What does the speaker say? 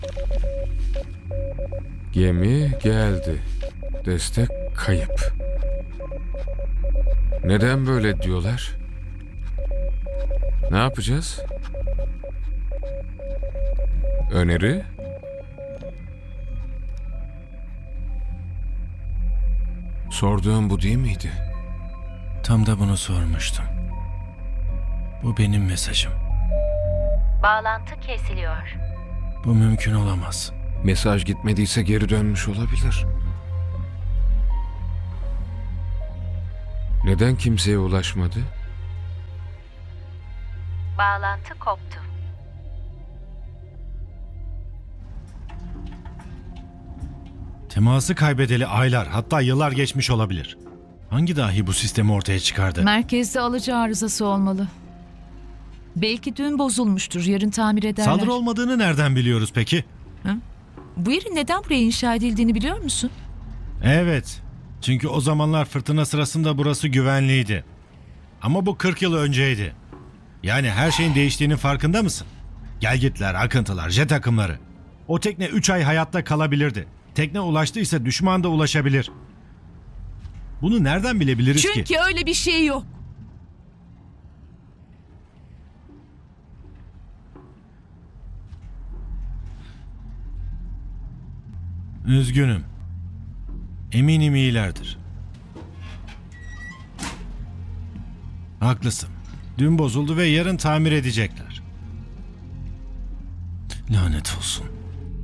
Gemi geldi. Destek kayıp. Neden böyle diyorlar? Ne yapacağız? Öneri? Sorduğum bu değil miydi? Tam da bunu sormuştum. Bu benim mesajım. Bağlantı kesiliyor. Bu mümkün olamaz. Mesaj gitmediyse geri dönmüş olabilir. Neden kimseye ulaşmadı? Bağlantı koptu. Teması kaybedeli aylar, hatta yıllar geçmiş olabilir. Hangi dahi bu sistemi ortaya çıkardı? Merkezde alıcı arızası olmalı. Belki dün bozulmuştur, yarın tamir ederler. Saldırı olmadığını nereden biliyoruz peki? Bu yerin neden buraya inşa edildiğini biliyor musun? Evet. Çünkü o zamanlar fırtına sırasında burası güvenliydi. Ama bu 40 yıl önceydi. Yani her şeyin değiştiğinin farkında mısın? Gelgitler, akıntılar, jet akımları. O tekne 3 ay hayatta kalabilirdi. Tekne ulaştıysa düşman da ulaşabilir. Bunu nereden bilebiliriz ki? Çünkü öyle bir şey yok. Üzgünüm. Eminim iyilerdir. Haklısın. Dün bozuldu ve yarın tamir edecekler. Lanet olsun.